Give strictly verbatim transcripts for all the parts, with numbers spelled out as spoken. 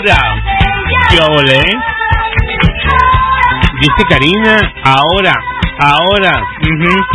ahora. ¿Qué ole? Dice Karina, ahora, ahora. Uh-huh.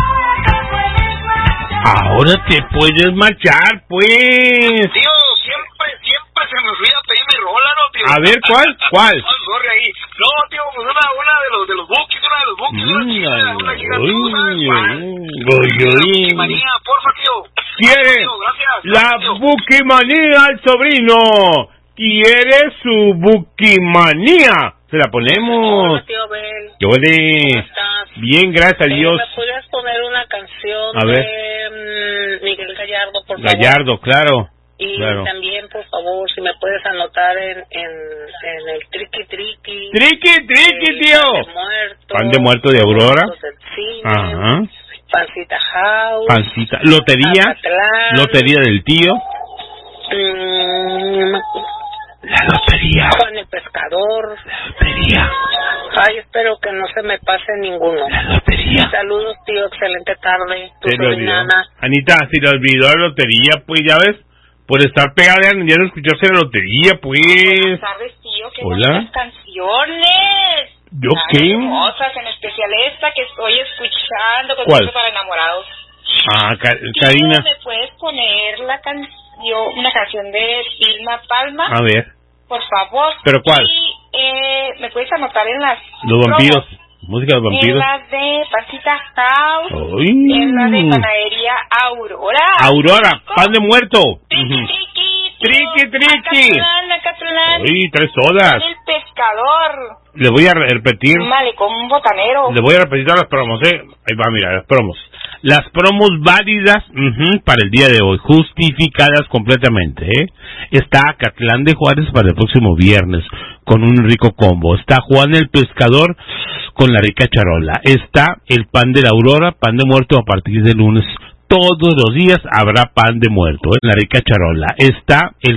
Ahora te puedes marchar, pues. Tío, siempre, siempre se me olvida pedir mi rola, ¿no, tío? A ver, ¿cuál? ¿Cuál? No, sorry, ahí. No, tío, pues una, una de los, de los Bukis, una de los Bukis, una chida, una chida, tío, ¿sabes cuál? Uy, Bukimanía, porfa, tío. ¿Quiere Tío, gracias. la tío. Bukimanía al sobrino? ¿Quiere su Bukimanía? Se la ponemos. Hola, tío Ben. Yo de... ¿Cómo estás? Bien, gracias a Dios. ¿Me puedes poner una canción A ver. de mm, Miguel Gallardo, por favor? Gallardo, claro. Y claro. también, por favor, si me puedes anotar en, en, en el Triqui Triqui. Triqui, triqui, el tío. Pan de Muerto. Pan de Muerto de Aurora. Del cine, Ajá. Pancita House. Pancita. Lotería. Zacatlán. Lotería del tío. Mm, La lotería. Juan el Pescador. La lotería. Ay, espero que no se me pase ninguno. La lotería. Saludos, tío. Excelente tarde. Tu Se le olvidó. sobrina. Anita, si le olvidó la lotería, pues ya ves. Por estar pegada ya no escucharse la lotería, pues. Buenas tardes, tío. Qué Hola. bonitas canciones. ¿Yo Ay, qué? hermosas, en especial esta que estoy escuchando. Con ¿Cuál? Música para enamorados. Ah, Ka- Tío, Karina. ¿me puedes poner la canción, una canción de Vilma Palma? A ver. Por favor. ¿Pero cuál? Y eh, me puedes anotar en las... Los vampiros. promos. Música de En vampiros. las de Pancita House. Uy. En la de Panadería Aurora. Aurora, pan de muerto. Triqui, Ujú. triqui, Triqui, triqui. Acatlán, Acatlán. Uy, tres sodas. El pescador. Le voy a repetir. Vale, con un botanero. Le voy a repetir todas las promos, ¿eh? Ahí va, mira, las promos. Las promos válidas uh-huh, para el día de hoy, justificadas completamente, ¿eh? Está Acatlán de Juárez para el próximo viernes, con un rico combo. Está Juan el Pescador con la rica charola. Está el pan de la Aurora, pan de muerto a partir de lunes. Todos los días habrá pan de muerto, ¿eh? En la rica charola. Está el